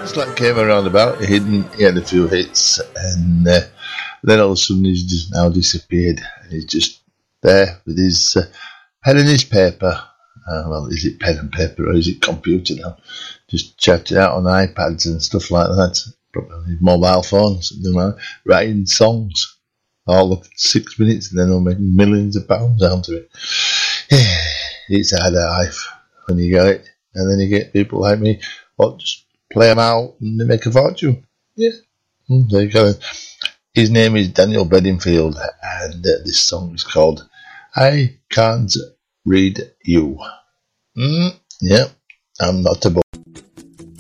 Slack came around about, he had a few hits, and then all of a sudden he's just now disappeared, and he's just there with his pen and his paper. Well, is it pen and paper or is it computer now? Just chatting out on iPads and stuff like that, probably his mobile phone, something like that, writing songs. All of 6 minutes, and then they'll make millions of pounds out of it. It's a hard life when you get it, and then you get people like me, what, just play them out and they make a fortune. Yeah, there you go. His name is Daniel Bedingfield, and this song is called I Can't Read You. Yeah, I'm not a